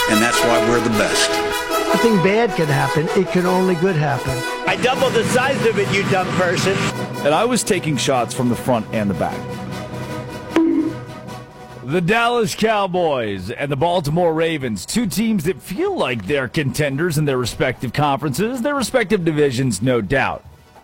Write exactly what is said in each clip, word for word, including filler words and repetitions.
and that's why we're the best. Nothing bad can happen. It can only good happen. I doubled the size of it, you dumb person. And I was taking shots from the front and the back. The Dallas Cowboys and the Baltimore Ravens, two teams that feel like they're contenders in their respective conferences, their respective divisions, no doubt.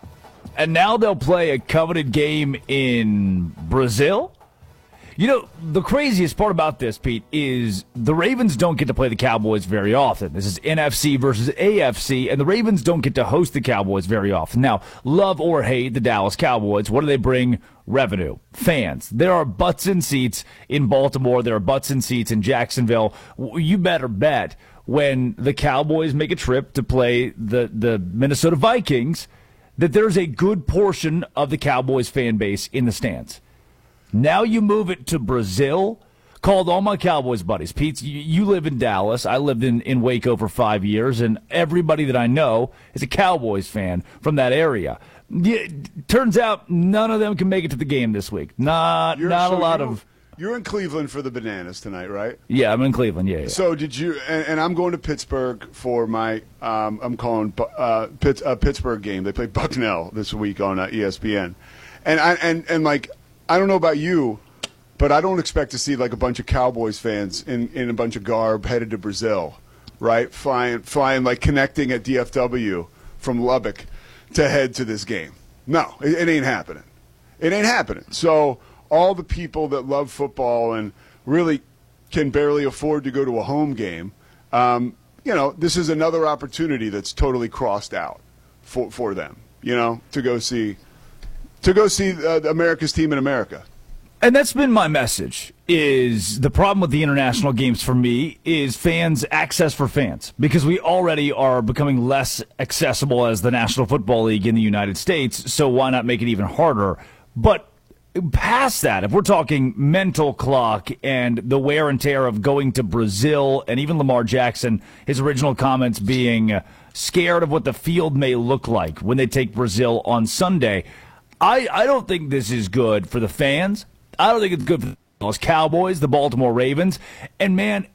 And now they'll play a coveted game in Brazil. You know, the craziest part about this, Pete, is the Ravens don't get to play the Cowboys very often. This is N F C versus A F C, and the Ravens don't get to host the Cowboys very often. Now, love or hate the Dallas Cowboys, what do they bring? Revenue. Fans. There are butts in seats in Baltimore. There are butts in seats in Jacksonville. You better bet when the Cowboys make a trip to play the, the Minnesota Vikings that there's a good portion of the Cowboys fan base in the stands. Now you move it to Brazil. Called all my Cowboys buddies. Pete, you, you live in Dallas. I lived in, in Waco for five years, and everybody that I know is a Cowboys fan from that area. Yeah, turns out none of them can make it to the game this week. Not You're, not so a lot you're, of. You're in Cleveland for the Bananas tonight, right? Yeah, I'm in Cleveland. Yeah. yeah. So did you? And, and I'm going to Pittsburgh for my. Um, I'm calling uh, Pitt, uh, Pittsburgh game. They play Bucknell this week on uh, E S P N, and I and and like I don't know about you, but I don't expect to see like a bunch of Cowboys fans in, in a bunch of garb headed to Brazil, right? Flying flying like connecting at D F W from Lubbock to head to this game. No, it, it ain't happening. It ain't happening. So all the people that love football and really can barely afford to go to a home game, um, you know, this is another opportunity that's totally crossed out for for them, you know, to go see to go see uh, America's team in America. And that's been my message, is the problem with the international games for me is fans, access for fans, because we already are becoming less accessible as the National Football League in the United States, so why not make it even harder? But past that, if we're talking mental clock and the wear and tear of going to Brazil, and even Lamar Jackson, his original comments being scared of what the field may look like when they take Brazil on Sunday, I, I don't think this is good for the fans. I don't think it's good for the Dallas Cowboys, the Baltimore Ravens. And, man,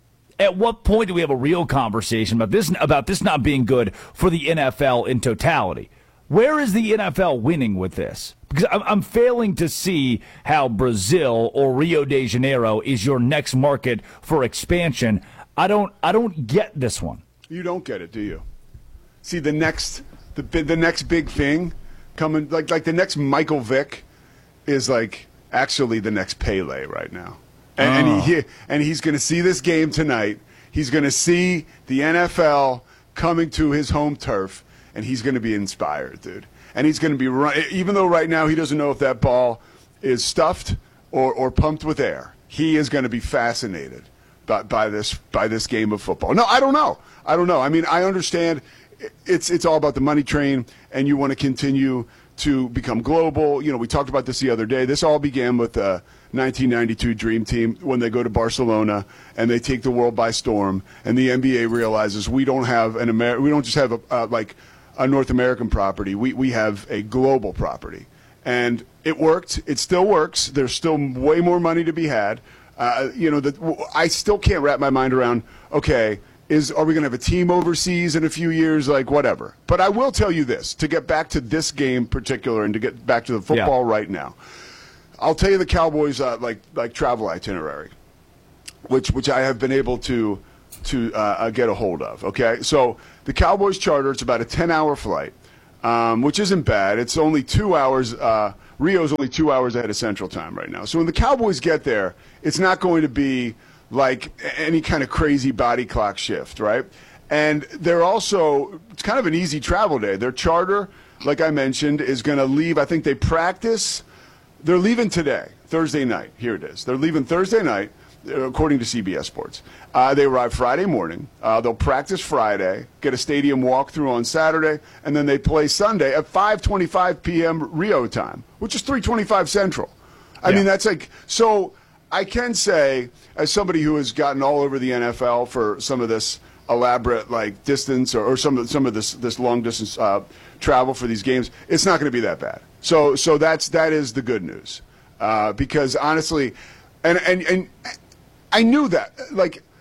at what point do we have a real conversation about this, about this not being good for the N F L in totality? Where is the N F L winning with this? Because I'm, I'm failing to see how Brazil or Rio de Janeiro is your next market for expansion. I don't I don't get this one. You don't get it, do you? See, the next the the next big thing coming, like like the next Michael Vick is like actually the next Pele right now. And, oh. and, he, and he's going to see this game tonight. He's going to see the N F L coming to his home turf, and he's going to be inspired, dude. And he's going to be run, even though right now he doesn't know if that ball is stuffed or, or pumped with air. He is going to be fascinated by, by this by this game of football. No, I don't know. I don't know. I mean, I understand it's it's all about the money train, and you want to continue to become global. You know, we talked about this the other day. This all began with the nineteen ninety-two Dream Team when they go to Barcelona and they take the world by storm, and the N B A realizes we don't have an Amer- we don't just have a, uh, like a North American property. We we have a global property, and it worked. It still works. There's still way more money to be had. Uh, you know, the, I still can't wrap my mind around. Okay. Is are we going to have a team overseas in a few years? Like, whatever. But I will tell you this, to get back to this game in particular and to get back to the football yeah. right now. I'll tell you the Cowboys' uh, like like travel itinerary, which which I have been able to to uh, get a hold of. Okay, so the Cowboys charter, it's about a ten-hour flight, um, which isn't bad. It's only two hours. Uh, Rio's only two hours ahead of Central Time right now. So when the Cowboys get there, it's not going to be like any kind of crazy body clock shift, right? And they're also, it's kind of an easy travel day. Their charter, like I mentioned, is going to leave. I think they practice. They're leaving today, Thursday night. Here it is. They're leaving Thursday night, according to C B S Sports. Uh, they arrive Friday morning. Uh, they'll practice Friday, get a stadium walkthrough on Saturday, and then they play Sunday at five twenty-five p.m. Rio time, which is three twenty-five Central. I yeah. mean, that's like, so I can say, as somebody who has gotten all over the N F L for some of this elaborate like distance or, or some of some of this this long distance uh, travel for these games, it's not going to be that bad. So so that's that is the good news, uh, because honestly, and and and I knew that. Like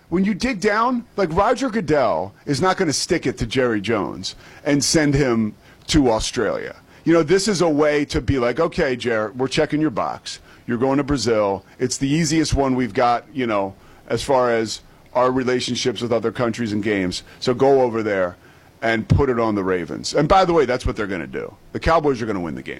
when you dig down, like Roger Goodell is not going to stick it to Jerry Jones and send him to Australia. You know, this is a way to be like, okay, Jerry, we're checking your box. You're going to Brazil. It's the easiest one we've got, you know, as far as our relationships with other countries and games. So go over there and put it on the Ravens. And by the way, that's what they're going to do. The Cowboys are going to win the game.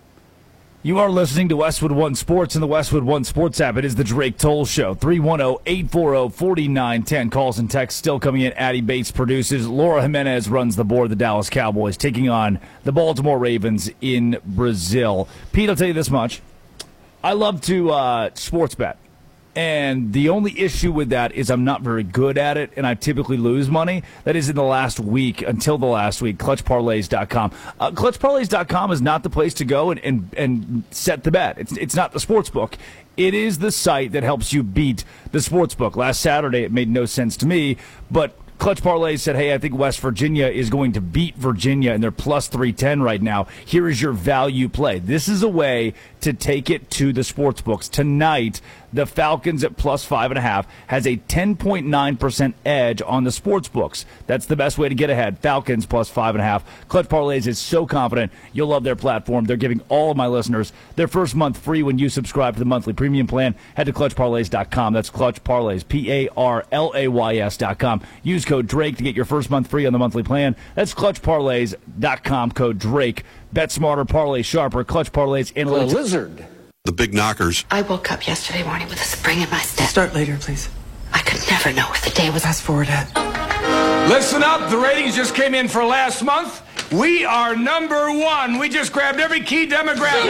You are listening to Westwood One Sports and the Westwood One Sports app. It is the Drake Toll Show. three one zero, eight four zero, four nine one zero. Calls and texts still coming in. Addie Bates produces. Laura Jimenez runs the board. The Dallas Cowboys taking on the Baltimore Ravens in Brazil. Pete, I'll tell you this much. I love to uh, sports bet. And the only issue with that is I'm not very good at it, and I typically lose money. That is in the last week, until the last week, clutch parlays dot com. Uh, clutch parlays dot com is not the place to go and, and, and set the bet. It's, it's not the sports book. It is the site that helps you beat the sports book. Last Saturday, it made no sense to me, but Clutch Parlay said, hey, I think West Virginia is going to beat Virginia, and they're plus three ten right now. Here is your value play. This is a way to take it to the sports books. Tonight, the Falcons at plus five and a half has a ten point nine percent edge on the sports books. That's the best way to get ahead. Falcons plus five and a half. Clutch Parlays is so confident you'll love their platform. They're giving all of my listeners their first month free when you subscribe to the monthly premium plan. Head to clutch parlays dot com. That's Clutch Parlays, P A R L A Y S dot com. Use code Drake to get your first month free on the monthly plan. That's clutch parlays dot com, code Drake. Bet smarter, parlay sharper. Clutch Parlays analytics. The lizard. The big knockers. I woke up yesterday morning with a spring in my step. Start later, please. I could never know if the day was. Fast forward ahead. Listen up, the ratings just came in for last month. We are number one. We just grabbed every key demographic.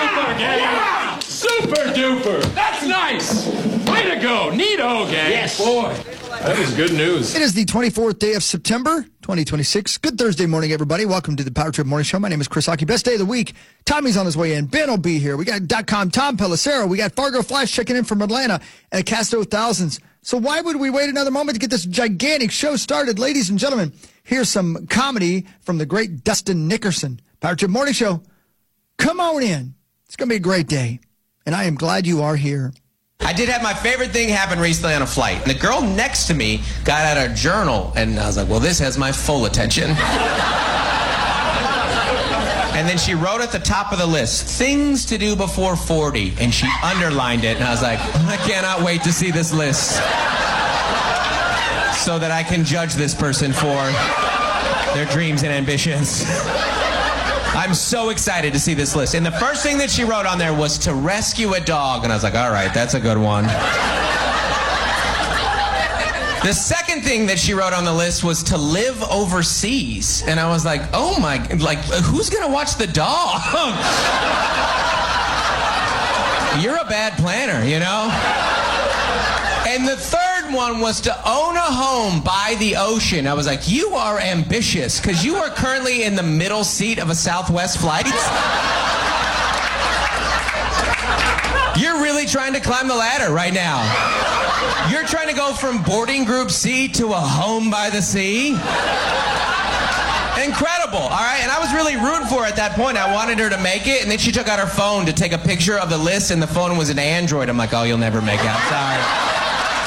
Super duper, Super duper. That's nice. Way to go. Neato, gang. Yes. Boy, that is good news. It is the twenty-fourth day of September, twenty twenty-six. Good Thursday morning, everybody. Welcome to the Power Trip Morning Show. My name is Chris Hockey. Best day of the week. Tommy's on his way in. Ben will be here. We got .com Tom Pelissero. We got Fargo Flash checking in from Atlanta and Casto Thousands. So why would we wait another moment to get this gigantic show started? Ladies and gentlemen, here's some comedy from the great Dustin Nickerson. Power Trip Morning Show. Come on in. It's going to be a great day. And I am glad you are here. I did have my favorite thing happen recently on a flight. And the girl next to me got out a journal, and I was like, well, this has my full attention. And then she wrote at the top of the list, things to do before forty, and she underlined it, and I was like, I cannot wait to see this list so that I can judge this person for their dreams and ambitions. I'm so excited to see this list. And the first thing that she wrote on there was to rescue a dog. And I was like, all right, that's a good one. The second thing that she wrote on the list was to live overseas. And I was like, oh my, like, who's going to watch the dog? You're a bad planner, you know? And the third one was to own a home by the ocean. I was like, you are ambitious, because you are currently in the middle seat of a Southwest flight. You're really trying to climb the ladder right now. You're trying to go from boarding group C to a home by the sea. Incredible, all right? And I was really rooting for her at that point. I wanted her to make it, and then she took out her phone to take a picture of the list, and the phone was an Android. I'm like, oh, you'll never make out. Sorry.